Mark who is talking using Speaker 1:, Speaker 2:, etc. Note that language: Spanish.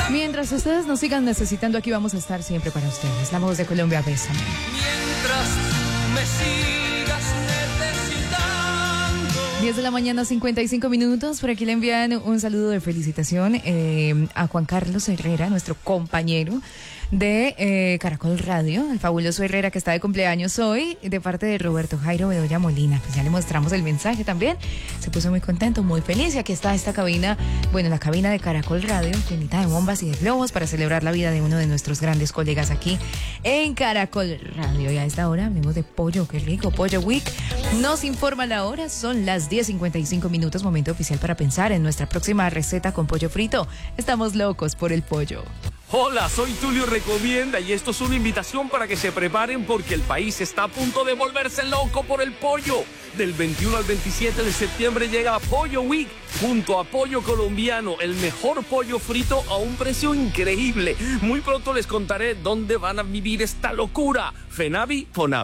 Speaker 1: Mientras ustedes nos sigan necesitando, aquí vamos a estar siempre para ustedes. La voz de Colombia, bésame.
Speaker 2: Mientras tú me sigas necesitando.
Speaker 1: 10 de la mañana, 55 minutos. Por aquí le envían un saludo de felicitación a Juan Carlos Herrera, nuestro compañero de Caracol Radio, el fabuloso Herrera que está de cumpleaños hoy, de parte de Roberto Jairo Bedoya Molina. Pues ya le mostramos el mensaje también. Se puso muy contento, muy feliz. Y aquí está esta cabina, bueno, la cabina de Caracol Radio, llenita de bombas y de globos para celebrar la vida de uno de nuestros grandes colegas aquí en Caracol Radio. Y a esta hora hablemos de pollo, qué rico, Pollo Week. Nos informa la hora, son las 10:55 minutos, momento oficial para pensar en nuestra próxima receta con pollo frito. Estamos locos por el pollo.
Speaker 3: Hola, soy Tulio Recomienda y esto es una invitación para que se preparen porque el país está a punto de volverse loco por el pollo. Del 21 al 27 de septiembre llega Pollo Week junto a Pollo Colombiano, el mejor pollo frito a un precio increíble. Muy pronto les contaré dónde van a vivir esta locura. FENAVI, FONAVI.